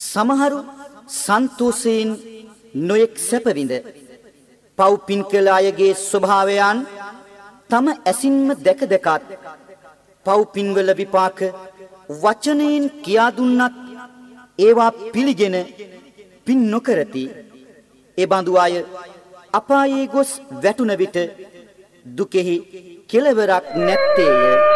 සමහරු සන්තෝෂයෙන් නොයෙක් සැපවිඳ පව් පින් කළ අයගේ ස්වභාවයන් තම ඇසින්ම දැක දැකත් පව් පින්වල විපාක වචනයෙන් කියා දුන්නත් ඒවා පිළිගෙන පින් නොකරති. ඒ බඳු අය අපායේ ගොස් වැටුණ විට දුකෙහි කෙලවරක් නැත්තේය.